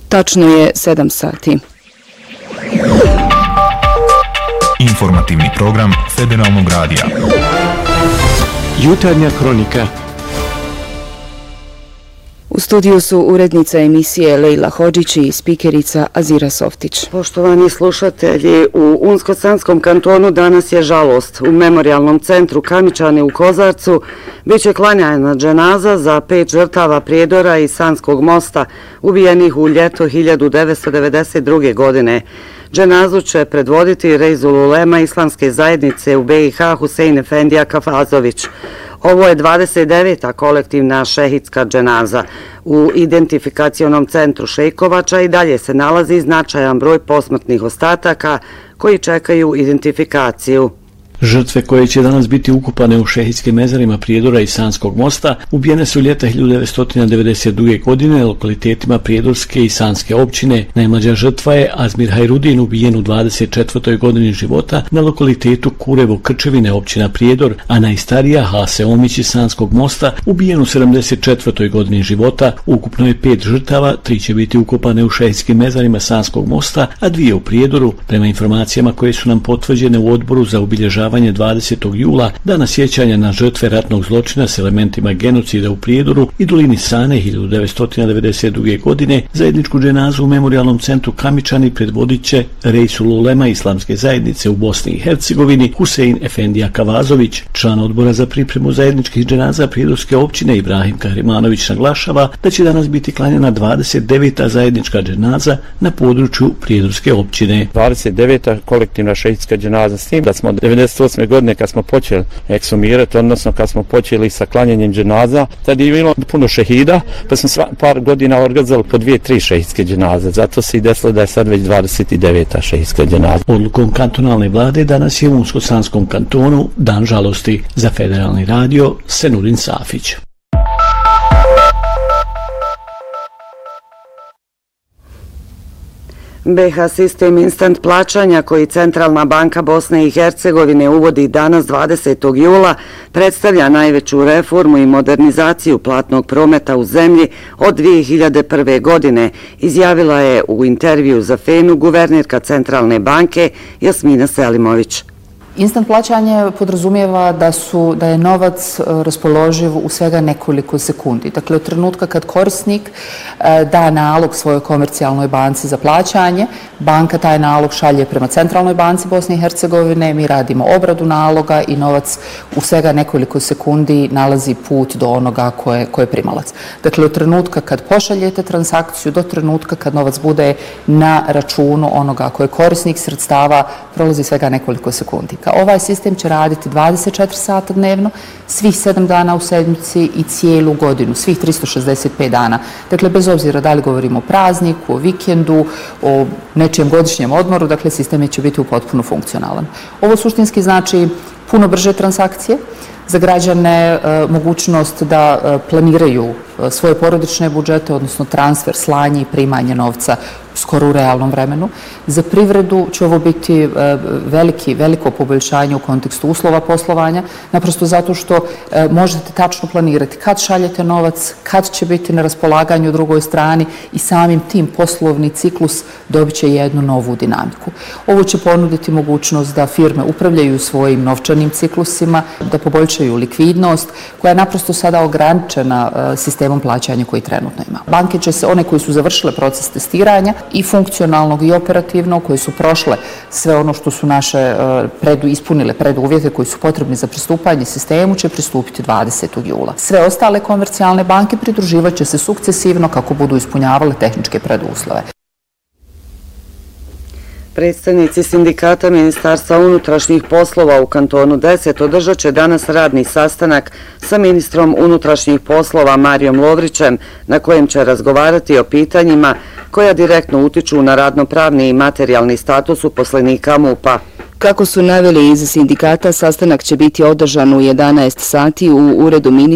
Tačno je 7 sati. Informativni program Federalnog radija. Jutarnja kronika. U studiju su urednica emisije Lejla Hodžić i spikerica Azira Softić. Poštovani slušatelji, u Unsko-Sanskom kantonu danas je žalost. U memorijalnom centru Kamičani u Kozarcu biće klanjana dženaza za 5 žrtava Prijedora i Sanskog mosta ubijenih u ljeto 1992. godine. Dženazu će predvoditi Reizul Ulema Islamske zajednice u BiH Husein Efendija Kafazović. Ovo je 29. kolektivna šehidska dženaza. U identifikacionom centru Šejkovača i dalje se nalazi značajan broj posmrtnih ostataka koji čekaju identifikaciju. Žrtve koje će danas biti ukopane u šehidskim mezarima Prijedora i Sanskog mosta ubijene su ljeta 1992. godine na lokalitetima Prijedorske i Sanske općine. Najmlađa žrtva je Azmir Hajrudin, ubijen u 24. godini života na lokalitetu Kurevo Krčevine općina Prijedor, a najstarija Hase Omić iz Sanskog mosta, ubijen u 74. godini života. Ukupno je 5 žrtava, 3 će biti ukopane u šehidskim mezarima Sanskog mosta, a 2 u Prijedoru. Prema informacijama koje su nam potvrđene u odboru za obilježavanje 20. jula, dana sjećanja na žrtve ratnog zločina s elementima genocida u Prijedoru i dolini Sane 1992. godine, zajedničku dženazu u memorijalnom centru Kamičani predvodit će Reizul Ulema Islamske zajednice u Bosni i Hercegovini Husein Efendija Kavazović. Član odbora za pripremu zajedničkih dženaza Prijedorske općine Ibrahim Kahrimanović naglašava da će danas biti klanjana 29. zajednička dženaza na području Prijedorske općine. 29. kolektivna šehidska dženaza, s tim da smo 98. godine kad smo počeli eksumirati, odnosno kad smo počeli sa klanjanjem dženaza, tad je bilo puno šehida, pa smo par godina organizovali po 2-3 šehidske dženaze. Zato se i desilo da je sad već 29. šehidska dženaza. Odlukom kantonalne vlade danas je u Unsko-Sanskom kantonu dan žalosti. Za Federalni radio Senurin Safić. BiH sistem instant plaćanja koji Centralna banka Bosne i Hercegovine uvodi danas 20. jula predstavlja najveću reformu i modernizaciju platnog prometa u zemlji od 2001. godine, izjavila je u intervju za FENU guvernerka Centralne banke Jasmina Selimović. Instant plaćanje podrazumijeva da je novac raspoloživ u svega nekoliko sekundi. Dakle, od trenutka kad korisnik da nalog svojoj komercijalnoj banci za plaćanje, banka taj nalog šalje prema Centralnoj banci Bosne i Hercegovine, mi radimo obradu naloga i novac u svega nekoliko sekundi nalazi put do onoga ko je primalac. Dakle, od trenutka kad pošaljete transakciju do trenutka kad novac bude na računu onoga ko je korisnik sredstava, prolazi svega nekoliko sekundi. Ovaj sistem će raditi 24 sata dnevno, svih 7 dana u sedmici i cijelu godinu, svih 365 dana. Dakle, bez obzira da li govorimo o prazniku, o vikendu, o nečijem godišnjem odmoru, dakle, sistem će biti potpuno funkcionalan. Ovo suštinski znači puno brže transakcije, za građane mogućnost da planiraju svoje porodične budžete, odnosno transfer, slanje i primanje novca skoro u realnom vremenu. Za privredu će ovo biti veliko poboljšanje u kontekstu uslova poslovanja, naprosto zato što možete tačno planirati kad šaljete novac, kad će biti na raspolaganju u drugoj strani i samim tim poslovni ciklus dobit će jednu novu dinamiku. Ovo će ponuditi mogućnost da firme upravljaju svojim novčanim ciklusima, da poboljšaju likvidnost koja je naprosto sada ograničena sistemom plaćanja koji trenutno ima. Banke će se, one koji su završile proces testiranja i funkcionalnog i operativnog, koje su prošle sve ono što su naše ispunile preduvjete koji su potrebni za pristupanje sistemu, će pristupiti 20. jula. Sve ostale komercijalne banke pridruživat će se sukcesivno kako budu ispunjavale tehničke preduslove. Predstavnici sindikata Ministarstva unutrašnjih poslova u kantonu 10 održat će danas radni sastanak sa ministrom unutrašnjih poslova Marijom Lovrićem, na kojem će razgovarati o pitanjima koja direktno utiču na radnopravni i materijalni status uposlenika MUP-a. Kako su naveli iz sindikata, sastanak će biti održan u 11 sati u uredu ministra